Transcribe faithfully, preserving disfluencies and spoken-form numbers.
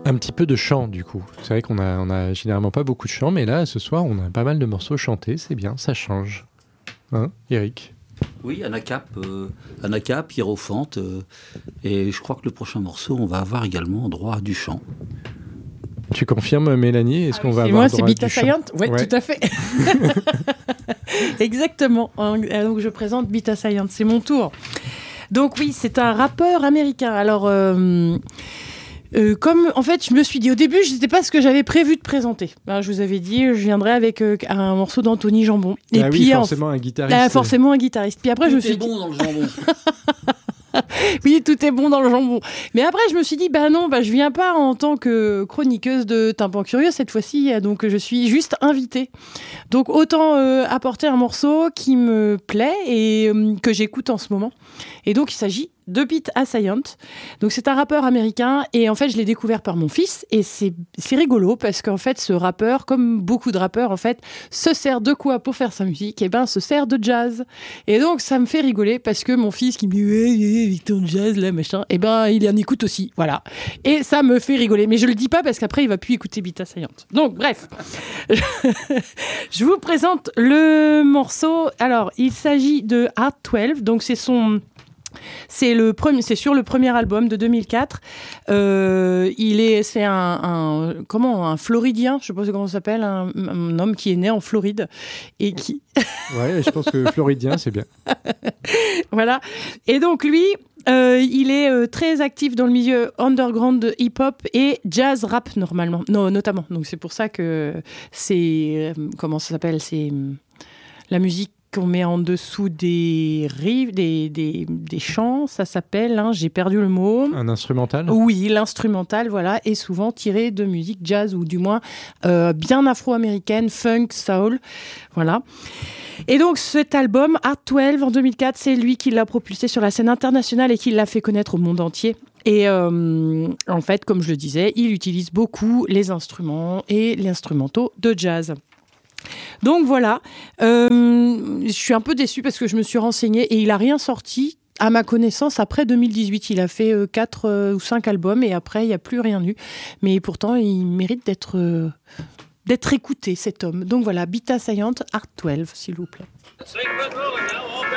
Un petit peu de chant, du coup. C'est vrai qu'on a, on a généralement pas beaucoup de chant, mais là, ce soir, on a pas mal de morceaux chantés. C'est bien, ça change. Hein, Eric ? Oui, Anacap, euh, Anacap, Hiérophante. Euh, et je crois que le prochain morceau, on va avoir également droit à du chant. Tu confirmes, Mélanie ? Est-ce ah qu'on oui, va et avoir moi, droit c'est à Bita du chant ? Scient. Ouais, Ouais. tout à fait. Exactement. Donc, je présente Bita Scient. C'est mon tour. Donc, oui, c'est un rappeur américain. Alors, euh, euh, comme, en fait, je me suis dit, au début, je ne sais pas ce que j'avais prévu de présenter. Alors, je vous avais dit, je viendrais avec euh, un morceau d'Anthony Jambon. Et ah puis, oui, forcément, en... un guitariste. Ah, forcément, un guitariste. Puis après, tout je me suis est bon dans le jambon. Oui, tout est bon dans le jambon. Mais après, je me suis dit, bah non, bah, je viens pas en tant que chroniqueuse de Tympan Curieux cette fois-ci, donc je suis juste invitée. Donc autant euh, apporter un morceau qui me plaît et euh, que j'écoute en ce moment. Et donc il s'agit de Bita Scient. Donc c'est un rappeur américain et en fait je l'ai découvert par mon fils et c'est, c'est rigolo parce qu'en fait ce rappeur, comme beaucoup de rappeurs en fait, se sert de quoi pour faire sa musique ? Et ben se sert de jazz. Et donc ça me fait rigoler parce que mon fils qui me dit ouais, ouais, avec ton jazz là machin, et ben il en écoute aussi, voilà. Et ça me fait rigoler, mais je le dis pas parce qu'après il va plus écouter Bita Scient. Donc bref, je vous présente le morceau. Alors il s'agit de Art douze, donc c'est son C'est, le premier, c'est sur le premier album de deux mille quatre. Euh, il est, c'est un, un, comment, un Floridien, je ne sais pas comment ça s'appelle, un, un homme qui est né en Floride et qui... Ouais, je pense que Floridien, c'est bien. Voilà. Et donc lui, euh, il est euh, très actif dans le milieu underground de hip-hop et jazz rap normalement, non, notamment. Donc c'est pour ça que c'est, euh, comment ça s'appelle, c'est euh, la musique qu'on met en dessous des rives, des, des, des chants, ça s'appelle, hein, j'ai perdu le mot. Un instrumental ? Oui, l'instrumental, voilà, est souvent tiré de musique jazz ou du moins euh, bien afro-américaine, funk, soul, voilà. Et donc cet album, Art douze, en deux mille quatre, c'est lui qui l'a propulsé sur la scène internationale et qui l'a fait connaître au monde entier. Et euh, en fait, comme je le disais, il utilise beaucoup les instruments et les instrumentaux de jazz. Donc voilà, euh, je suis un peu déçue parce que je me suis renseignée et il n'a rien sorti, à ma connaissance, après deux mille dix-huit. Il a fait euh, quatre euh, ou cinq albums et après, il n'y a plus rien eu. Mais pourtant, il mérite d'être, euh, d'être écouté, cet homme. Donc voilà, Bita Scient, Art douze, s'il vous plaît.